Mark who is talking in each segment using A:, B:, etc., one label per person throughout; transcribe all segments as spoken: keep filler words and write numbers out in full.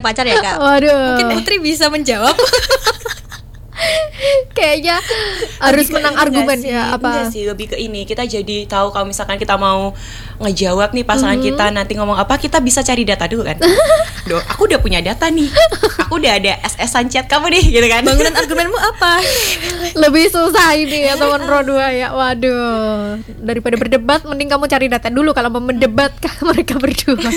A: pacar ya Kak.
B: Waduh.
A: Mungkin Putri bisa menjawab.
B: Kayaknya harus
C: Lebih ke
B: menang
C: ini
B: argumen
C: nggak sih?
B: ya apa?
C: Enggak sih, lebih ke ini. Kita jadi tahu kalau misalkan kita mau ngejawab nih pasangan
B: Mm-hmm.
C: kita nanti ngomong apa, kita bisa cari data dulu kan. Duh, aku udah punya data nih. Aku udah ada S S-an chat kamu nih gitu kan.
A: Bangunan argumenmu apa?
B: Lebih susah ini ya teman Pro dua ya. Waduh. Daripada berdebat mending kamu cari data dulu kalau mau mendebat mereka berdua.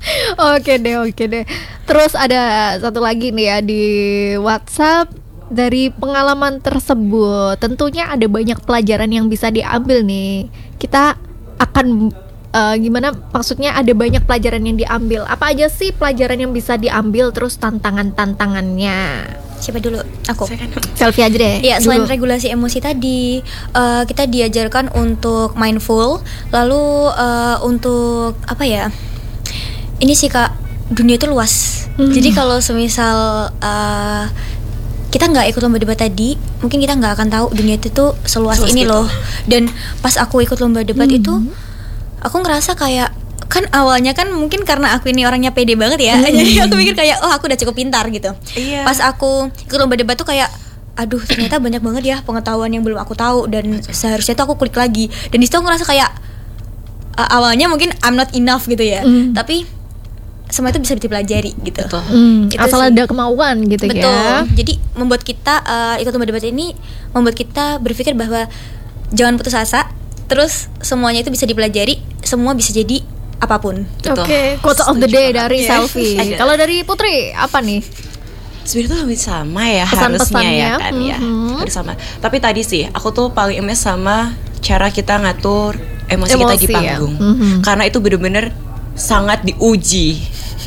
B: Oke deh, oke deh. Terus ada satu lagi nih ya di WhatsApp. Dari pengalaman tersebut tentunya ada banyak pelajaran yang bisa diambil nih. Kita akan uh, gimana maksudnya ada banyak pelajaran yang diambil. Apa aja sih pelajaran yang bisa diambil, terus tantangan-tantangannya?
A: Siapa dulu? Aku.
B: Selfie aja deh.
A: Ya, selain
B: dulu.
A: regulasi emosi tadi, uh, kita diajarkan untuk mindful. Lalu uh, untuk apa ya? Ini sih Kak, dunia itu luas.
B: Hmm.
A: Jadi kalau semisal uh, kita nggak ikut lomba debat tadi, mungkin kita nggak akan tahu dunia itu tuh seluas
C: Seluas
A: ini
C: gitu.
A: loh. Dan pas aku ikut lomba debat
B: Hmm.
A: itu, aku ngerasa kayak kan awalnya kan mungkin karena aku ini orangnya pede banget ya,
B: Hmm.
A: jadi aku mikir kayak oh aku udah cukup pintar gitu.
C: Iya.
A: Pas aku ikut lomba debat tuh kayak aduh ternyata banyak banget ya pengetahuan yang belum aku tahu dan seharusnya tuh aku klik lagi. Dan di situ aku ngerasa kayak uh, awalnya mungkin I'm not enough gitu ya,
B: Hmm.
A: tapi semua itu bisa dipelajari gitu.
C: Betul.
B: Hmm,
A: Itu
B: asal
A: sih.
B: ada kemauan gitu
A: Betul.
B: ya.
A: Jadi membuat kita uh, ikut lomba debat ini membuat kita berpikir bahwa jangan putus asa. Terus semuanya itu bisa dipelajari, semua bisa jadi apapun.
C: Betul.
B: Oke, quote of the
C: Setuju
B: day
C: banget.
B: dari
C: Iya.
B: Selfie.
C: Ada.
B: Kalau dari Putri apa nih?
C: Sebenarnya tuh hampir sama ya
B: Pesan-pesannya,
C: harusnya ya kan ya.
B: mhm.
C: Hampir sama. Tapi tadi sih aku tuh paling emes sama cara kita ngatur emosi, kita
B: Emosi
C: di
B: ya.
C: panggung.
B: Mhm.
C: Karena itu bener-bener sangat diuji.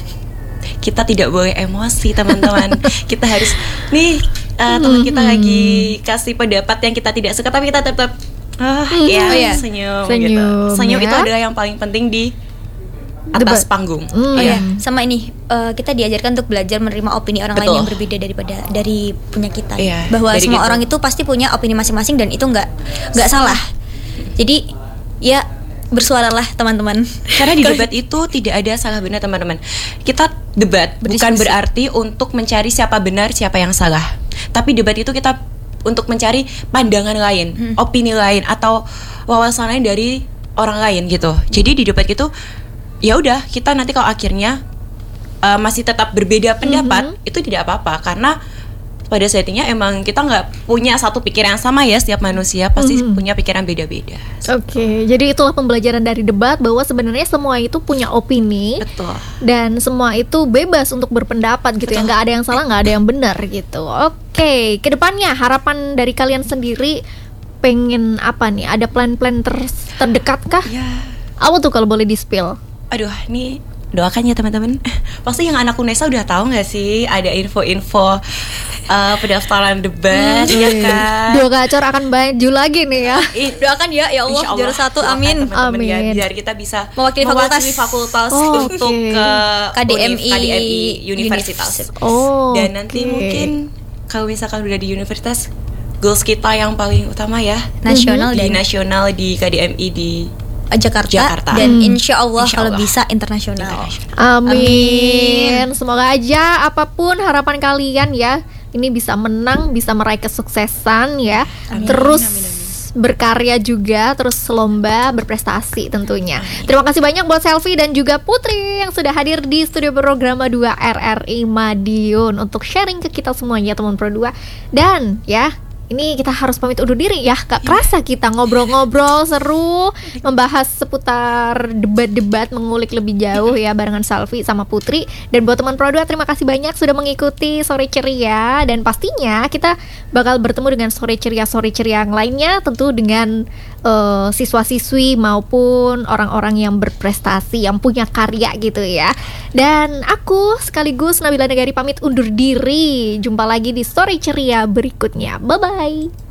C: Kita tidak boleh emosi teman-teman. Kita harus nih uh, teman kita lagi kasih pendapat yang kita tidak suka, tapi kita tetap ah ya
A: Oh, iya.
C: senyum,
B: Senyum,
C: gitu. Senyum
B: ya.
C: itu adalah yang paling penting di atas
B: Debat.
C: panggung.
B: Hmm.
A: Oh
C: Iya.
A: ya, sama ini uh, kita diajarkan untuk belajar menerima opini orang
C: Betul.
A: lain yang berbeda daripada dari punya kita.
C: Iya,
A: Bahwa
C: dari
A: semua
C: gitu.
A: orang itu pasti punya opini masing-masing dan itu nggak nggak salah. Jadi ya bersuaralah teman-teman.
C: Karena di debat itu tidak ada salah benar teman-teman. Kita debat bukan
A: Berdiskusi.
C: berarti untuk mencari siapa benar siapa yang salah. Tapi debat itu kita untuk mencari pandangan lain, opini lain atau wawasan lain dari orang lain gitu. Jadi di debat itu ya udah kita nanti kalau akhirnya uh, masih tetap berbeda pendapat itu tidak apa-apa karena pada saatnya emang kita nggak punya satu pikiran yang sama ya, setiap manusia pasti
B: Mhm.
C: punya pikiran beda-beda.
B: Oke, jadi itulah pembelajaran dari debat bahwa sebenarnya semua itu punya opini
C: Betul.
B: dan semua itu bebas untuk berpendapat gitu ya, nggak ada yang salah, nggak ada yang benar gitu. Oke, kedepannya harapan dari kalian sendiri pengen apa nih? Ada plan-plan ter- terdekat kah?
C: Ya.
B: Apa tuh kalau boleh di-spill?
C: Aduh, ini doakan ya teman-teman. Pasti yang anak Unesa udah tahu nggak sih ada info-info uh, pendaftaran debat ya kan?
B: Dua gacor akan maju lagi nih ya.
C: I-
A: Doakan ya, ya Allah,
C: Insya
A: juara satu,
C: doakan
A: amin.
C: teman-teman ya,
B: Amin.
C: biar kita bisa
A: Mewakili fakultas.
C: fakultas
B: Oh,
C: untuk
B: oke.
C: ke
A: K D M I
C: Univ- K D M I Universitas.
B: Oh.
C: Dan nanti
B: oke.
C: mungkin kalau misalkan udah di universitas, goals kita yang paling utama ya
A: Nasional
C: di
A: dan
C: nasional di K D M I di
A: Jakarta,
C: Jakarta.
A: dan
B: Hmm.
A: insya Allah
C: Insya
A: kalau
C: Allah.
A: bisa internasional.
B: Amin. Semoga aja apapun harapan kalian ya, ini bisa menang, bisa meraih kesuksesan ya.
C: Amin.
B: Terus
C: Amin, amin.
B: berkarya juga, terus lomba, berprestasi tentunya. Terima kasih banyak buat Selfie dan juga Putri yang sudah hadir di studio Programa dua R R I Madiun untuk sharing ke kita semuanya teman Pro dua. Dan ya, ini kita harus pamit undur diri ya. Gak kerasa kita ngobrol-ngobrol seru, membahas seputar debat-debat, mengulik lebih jauh ya barengan Selfie sama Putri. Dan buat teman Pro dua, terima kasih banyak sudah mengikuti Sore Ceria. Dan pastinya kita bakal bertemu dengan Sore Ceria-Sore Ceria yang lainnya, tentu dengan uh, siswa-siswi maupun orang-orang yang berprestasi, yang punya karya gitu ya. Dan aku sekaligus Nabila Negari pamit undur diri. Jumpa lagi di Sore Ceria berikutnya. Bye-bye.